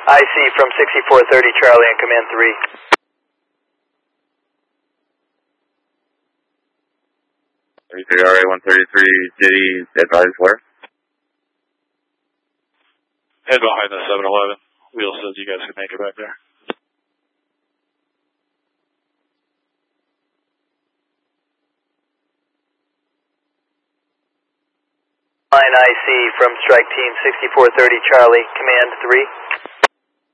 IC from 6430 Charlie and Command 3. RA 133 City, advise where? Head behind the 7-Eleven. Wheel says you guys can make it back there. Line IC from Strike Team 6430 Charlie, Command 3.